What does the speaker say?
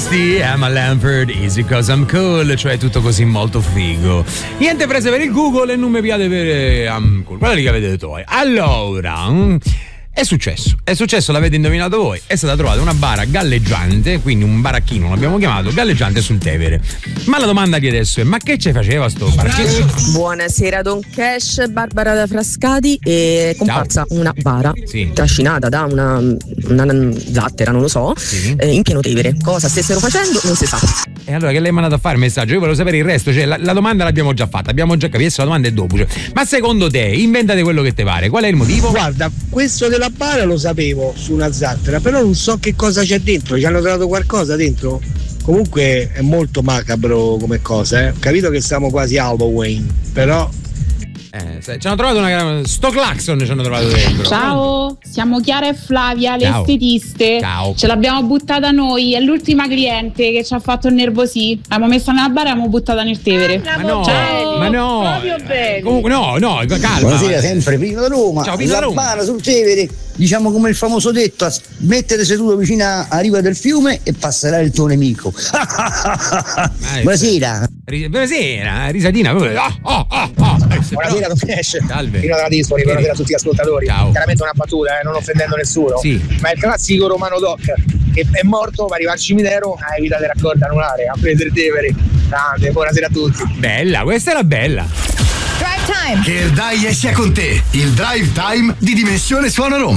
Misty, Emma Lamford, Easy Cause I'm Cool, cioè tutto così molto figo. Niente prese per il Google e non mi piace per I'm Cool. Quello lì che avete detto voi. Allora, è successo, l'avete indovinato voi, è stata trovata una bara galleggiante, quindi un baracchino l'abbiamo chiamato, galleggiante sul Tevere. Ma la domanda di adesso è: ma che ci faceva sto baracchino? Buonasera Don Cash, Barbara da Frascati. È comparsa una bara trascinata da una zattera, non lo so, in pieno Tevere. Cosa stessero facendo non si sa. E allora che lei mi ha mandato a fare il messaggio? Io volevo sapere il resto, cioè la domanda l'abbiamo già fatta, abbiamo già capito, la domanda è dopo. Cioè, ma secondo te, inventate quello che te pare, qual è il motivo? Guarda, questo della bara lo sapevo su una zattera, però non so che cosa c'è dentro, ci hanno trovato qualcosa dentro? Comunque è molto macabro come cosa, Ho capito che siamo quasi Halloween, però... ci hanno trovato sto clacson ci hanno trovato dentro. Ciao, siamo Chiara e Flavia, le estetiste. Ciao. Ce l'abbiamo buttata noi, è l'ultima cliente che ci ha fatto nervosì. L'abbiamo messa nella bara e l'abbiamo buttata nel Tevere. Ciao. Ma no. Proprio bene. Comunque no, calma. Buonasera, sempre Pino da Roma. Ciao, Pino da Roma. La bara sul Tevere, diciamo come il famoso detto: mettete seduto vicino a riva del fiume e passerà il tuo nemico. Buonasera. Buonasera, risatina. Buonasera Don Cash. Salve. Fino da Dispoli, buonasera a tutti gli ascoltatori. Ciao. Chiaramente una battuta, non offendendo nessuno. Sì. Ma il classico Romano Doc che è morto, va arriva al cimitero, ha evitato raccordo anulare, a prendere Tevere. Grande, buonasera a tutti. Bella, questa era bella. Drive Time. Che il dai sia con te. Il Drive Time di Dimensione Suona Roma.